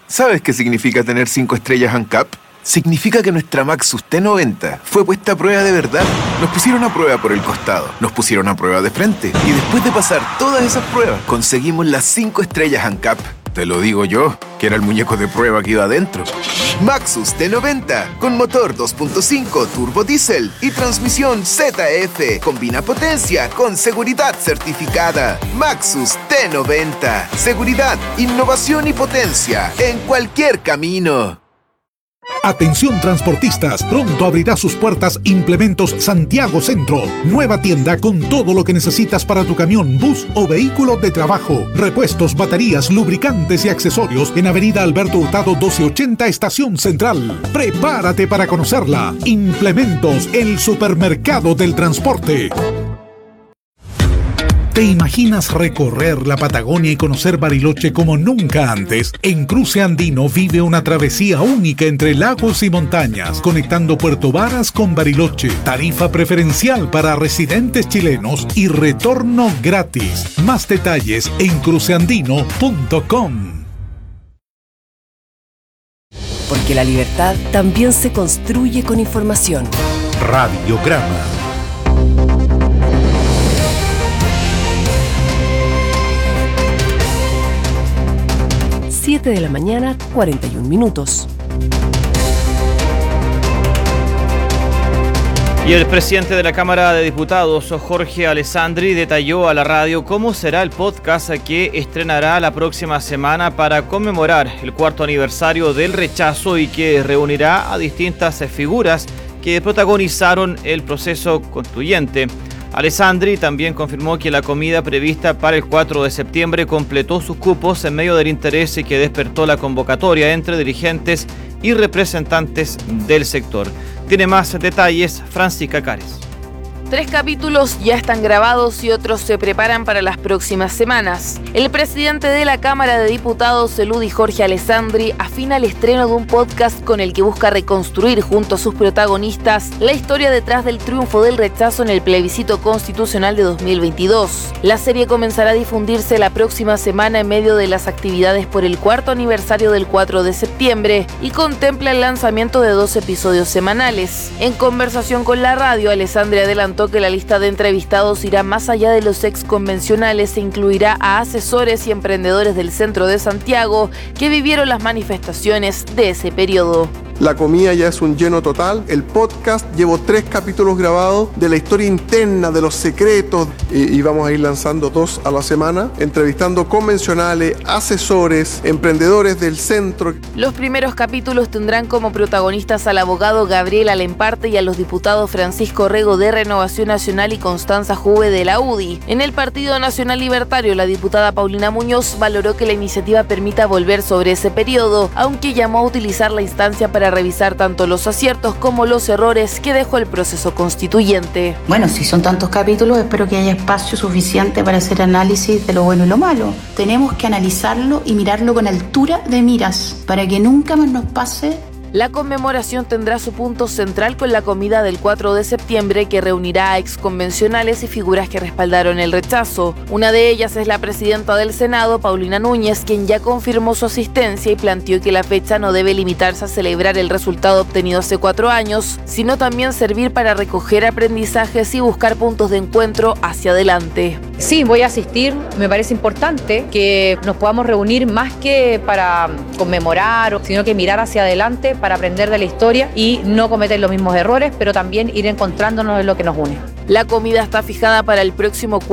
¿Sabes qué significa tener 5 estrellas ANCAP? Significa que nuestra Maxus T90 fue puesta a prueba de verdad. Nos pusieron a prueba por el costado, nos pusieron a prueba de frente y después de pasar todas esas pruebas, conseguimos las 5 estrellas ANCAP. Te lo digo yo, que era el muñeco de prueba que iba adentro. Maxus T90, con motor 2.5 turbo diésel y transmisión ZF. Combina potencia con seguridad certificada. Maxus T90. Seguridad, innovación y potencia en cualquier camino. Atención transportistas, pronto abrirá sus puertas Implementos Santiago Centro. Nueva tienda con todo lo que necesitas para tu camión, bus o vehículo de trabajo. Repuestos, baterías, lubricantes y accesorios en Avenida Alberto Hurtado 1280, Estación Central. Prepárate para conocerla. Implementos, el supermercado del transporte. ¿Te imaginas recorrer la Patagonia y conocer Bariloche como nunca antes? En Cruce Andino vive una travesía única entre lagos y montañas, conectando Puerto Varas con Bariloche. Tarifa preferencial para residentes chilenos y retorno gratis. Más detalles en cruceandino.com. Porque la libertad también se construye con información. Radiograma. 7 de la mañana, 41 minutos. Y el presidente de la Cámara de Diputados, Jorge Alessandri, detalló a la radio cómo será el podcast que estrenará la próxima semana para conmemorar el 4º aniversario del rechazo y que reunirá a distintas figuras que protagonizaron el proceso constituyente. Alessandri también confirmó que la comida prevista para el 4 de septiembre completó sus cupos en medio del interés que despertó la convocatoria entre dirigentes y representantes del sector. Tiene más detalles Francisca Cares. 3 capítulos ya están grabados y otros se preparan para las próximas semanas. El presidente de la Cámara de Diputados, Eludi Jorge Alessandri, afina el estreno de un podcast con el que busca reconstruir junto a sus protagonistas la historia detrás del triunfo del rechazo en el plebiscito constitucional de 2022. La serie comenzará a difundirse la próxima semana en medio de las actividades por el 4º aniversario del 4 de septiembre y contempla el lanzamiento de 2 episodios semanales. En conversación con la radio, Alessandri adelantó que la lista de entrevistados irá más allá de los ex convencionales e incluirá a asesores y emprendedores del centro de Santiago que vivieron las manifestaciones de ese periodo. La comida ya es un lleno total. El podcast, llevo 3 capítulos grabados de la historia interna, de los secretos, y vamos a ir lanzando 2 a la semana, entrevistando convencionales, asesores, emprendedores del centro. Los primeros capítulos tendrán como protagonistas al abogado Gabriel Alemparte y a los diputados Francisco Rego de Renovación Nacional y Constanza Juve de la UDI. En el Partido Nacional Libertario, la diputada Paulina Muñoz valoró que la iniciativa permita volver sobre ese periodo, aunque llamó a utilizar la instancia para revisar tanto los aciertos como los errores que dejó el proceso constituyente. Bueno, si son tantos capítulos, espero que haya espacio suficiente para hacer análisis de lo bueno y lo malo. Tenemos que analizarlo y mirarlo con altura de miras para que nunca más nos pase. La conmemoración tendrá su punto central con la comida del 4 de septiembre que reunirá a exconvencionales y figuras que respaldaron el rechazo. Una de ellas es la presidenta del Senado, Paulina Núñez, quien ya confirmó su asistencia y planteó que la fecha no debe limitarse a celebrar el resultado obtenido hace 4 años, sino también servir para recoger aprendizajes y buscar puntos de encuentro hacia adelante. Sí, voy a asistir. Me parece importante que nos podamos reunir más que para conmemorar, sino que mirar hacia adelante para aprender de la historia y no cometer los mismos errores, pero también ir encontrándonos en lo que nos une. La comida está fijada para el próximo